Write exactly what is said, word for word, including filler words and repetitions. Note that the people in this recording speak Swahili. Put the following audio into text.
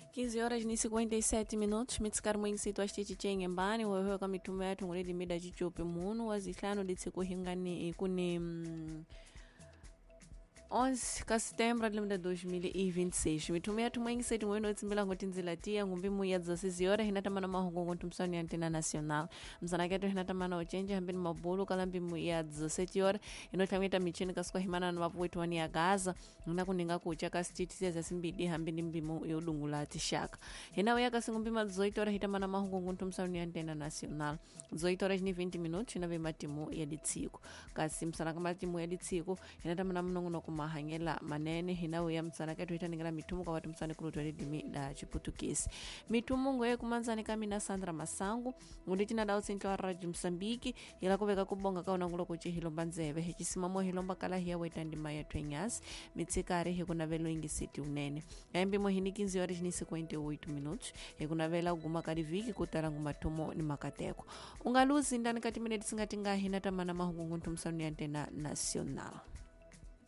quinze horas e cinquenta e sete minutos. Mitsikar mwinsito ashtichi chenye mbani wewe kama mitume yatu nguledi mida chichope munu waziklano ditse hingani kune mm, onze de setembro de dois mil e vinte e seis. Mitume yatu mwinsito ngweno tsimbila ngotinzilatia ngumbi mu ya dezesseis horas hinatamana mahungu ngontumsani ya antena nacional. Msana ketu hinatamana ochenje hambini mabulu kalambi mu ya dezessete horas inotamita michini kasukwa himana na wapu wetu wani ya Gaza unakuninga kucha kasititi za simbidi hambini mbimu yodungula tishaka. Hina waya kasingumbi ma dezoito horas hitamana mahungu ngontumsani ya antena nacional. dezoito horas ni vinte minutos na bima timu ya ditsiko. Kasi msana kama timu ya ditsiko hinatamana mnongo na kumahangela manene hina ya msana ketu hitaningala mitumu kwa watu msana kulutwele dimi da chiputukisi. Mitumu ngoye kumanzani kamina Sandra Masangu ngulitina dao sinto wa Radio Msambiki ila kubeka kubonga kauna ngulo kuchi hilomba nzebe hechisimamo hilomba kala hiya wetandima ya twenyasi mitsikari hekuna velo ingi siti unene yaimbi mohini quinze horas ni cinquenta e oito minutos hekuna vela uguma kariviki kutarangu matomo ni makateko ungaluzi ndani kati mineti singati ngahi natamana mahungu ntumsanu ya antena nacional.